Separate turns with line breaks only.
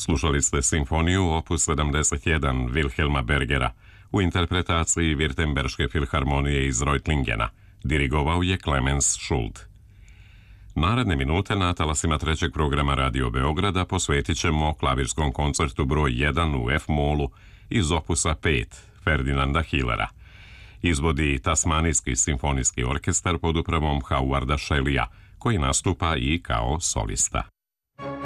Slušali ste simfoniju opus 71 Wilhelma Bergera u interpretaciji Württemberške filharmonije iz Reutlingena. Dirigovao je Clemens Schult. Naredne minute na talasima trećeg programa Radio Beograda posvetit ćemo klavirskom koncertu broj 1 u F-molu iz opusa 5 Ferdinanda Hillera. Izvodi Tasmanijski simfonijski orkestar pod upravom Howarda Shelleya, koji nastupa i kao solista.